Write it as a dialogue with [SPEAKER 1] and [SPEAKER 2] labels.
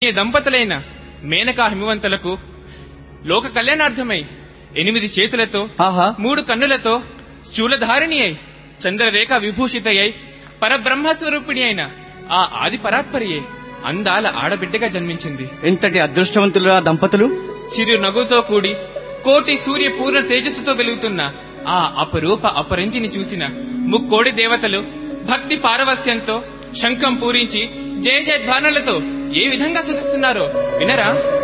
[SPEAKER 1] దంపతులైన మేనకా హిమవంతులకు లోక కళ్యాణార్థమై 8 చేతులతో 3 కన్నులతో శూలధారిణి అయి చంద్రరేఖ విభూషితయ్యై పరబ్రహ్మస్వరూపిణి అయిన ఆ ఆది పరాత్పరియే అందాల ఆడబిడ్డగా జన్మించింది.
[SPEAKER 2] ఎంతటి అదృష్టవంతులు ఆ దంపతులు!
[SPEAKER 1] చిరు నగుతో కూడి కోటి సూర్య పూర్ణ తేజస్సుతో వెలుగుతున్న ఆ అపరూప అపరంజిని చూసిన ముక్కోడి దేవతలు భక్తి పారవస్యంతో శంఖం పూరించి జయ జయ ధ్వానాలతో ఏ విధంగా స్తుతిస్తున్నారో వినరా?